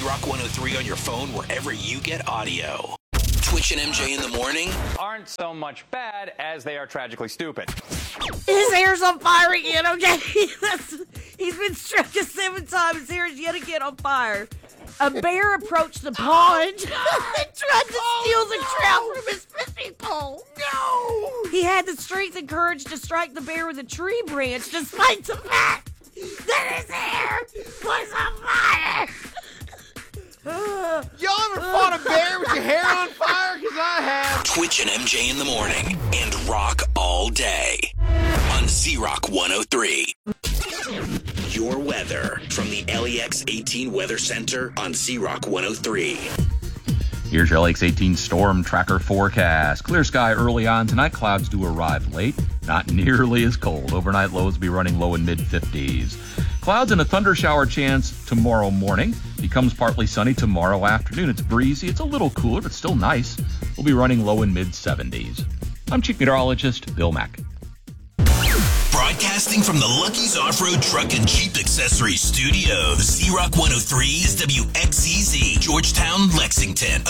Z-Rock 103 on your phone wherever you get audio. Twitch and MJ in the morning aren't so much bad as they are tragically stupid. His hair's on fire again, okay? He's been struck 7 times. His hair is yet again on fire. A bear approached the pond and tried to steal the trout from his fishing pole. No! He had the strength and courage to strike the bear with a tree branch despite the fact that his hair was on fire. Y'all ever fought a bear with your hair on fire? Because I have. Twitch and MJ in the morning and rock all day on Z-Rock 103. Your weather from the LEX 18 Weather Center on Z-Rock 103. Here's your LEX 18 storm tracker forecast. Clear sky early on tonight. Clouds do arrive late. Not nearly as cold. Overnight lows will be running low in mid-50s. Clouds and a thunder shower chance tomorrow morning. Becomes partly sunny tomorrow afternoon. It's breezy. It's a little cooler, but still nice. We'll be running low in mid-70s. I'm Chief Meteorologist Bill Mack. Broadcasting from the Lucky's Off-Road Truck and Jeep Accessories Studios. Z-Rock 103 is WXCZ, Georgetown, Lexington,